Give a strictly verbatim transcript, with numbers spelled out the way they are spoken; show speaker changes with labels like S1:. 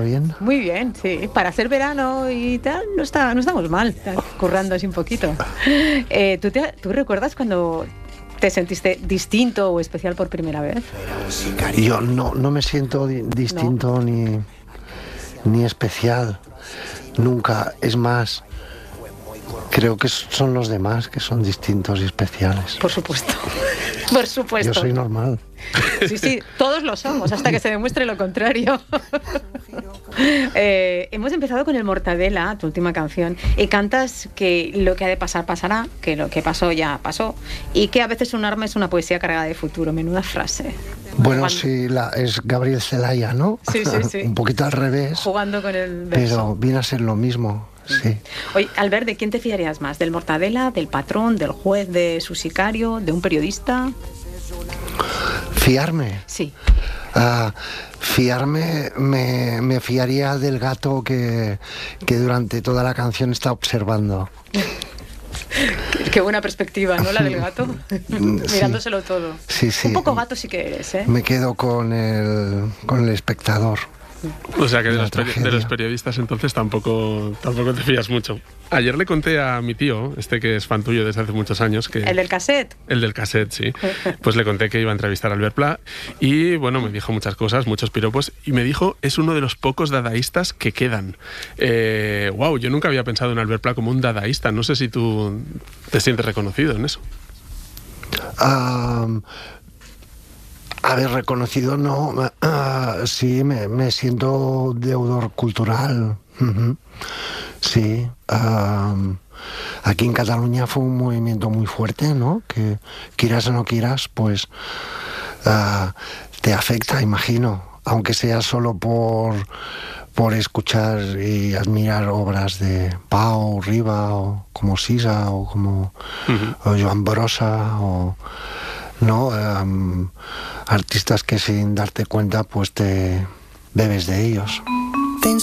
S1: bien?
S2: Muy bien, sí. Para hacer verano y tal, no, está, no estamos mal, currando así un poquito. Eh, ¿tú, te, ¿Tú recuerdas cuando te sentiste distinto o especial por primera vez?
S1: Yo no, no me siento di- distinto, no. ni, ni especial. Nunca. Es más, creo que son los demás que son distintos y especiales.
S2: Por supuesto. Por supuesto.
S1: Yo soy normal.
S2: Sí, sí, todos lo somos, hasta que se demuestre lo contrario. eh, hemos empezado con el Mortadela, tu última canción, y cantas que lo que ha de pasar, pasará, que lo que pasó ya pasó, y que a veces un arma es una poesía cargada de futuro. Menuda frase.
S1: Bueno,
S2: Jugando.
S1: sí, la, es Gabriel Celaya, ¿no?
S2: Sí, sí, sí.
S1: Un poquito al revés.
S2: Jugando con el verso.
S1: Pero viene a ser lo mismo, sí.
S2: Oye, Albert, ¿de quién te fiarías más? ¿Del Mortadela, del patrón, del juez, de su sicario, de un periodista?
S1: ¿Fiarme?
S2: Sí.
S1: Uh, fiarme, me, me fiaría del gato que, que durante toda la canción está observando.
S2: Qué, qué buena perspectiva, ¿no? La del gato. Mirándoselo
S1: sí.
S2: todo.
S1: Sí, sí.
S2: Un poco gato sí que eres, ¿eh?
S1: Me quedo con el, con el espectador.
S3: O sea que de los, de los periodistas entonces tampoco, tampoco te fías mucho. Ayer le conté a mi tío, este que es fan tuyo desde hace muchos años, que
S2: ¿El del cassette?
S3: El del cassette, sí. Pues le conté que iba a entrevistar a Albert Pla y bueno, me dijo muchas cosas, muchos piropos, y me dijo, es uno de los pocos dadaístas que quedan. Eh, wow, yo nunca había pensado en Albert Pla como un dadaísta. No sé si tú te sientes reconocido en eso.
S1: Um... Haber reconocido, no, uh, sí, me, me siento deudor cultural. Uh-huh. Sí. Uh, aquí en Cataluña fue un movimiento muy fuerte, ¿no? Que quieras o no quieras, pues uh, te afecta, imagino, aunque sea solo por, por escuchar y admirar obras de Pau, Riba, o como Sisa, o como uh-huh. o Joan Brossa, o... ¿no? Um, artistas que sin darte cuenta pues te bebes de ellos.